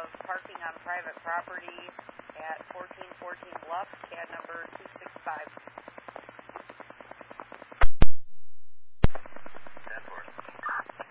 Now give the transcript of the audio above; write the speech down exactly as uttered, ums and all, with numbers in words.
of parking on private property at fourteen fourteen Bluff, C A D number two six five. ten four.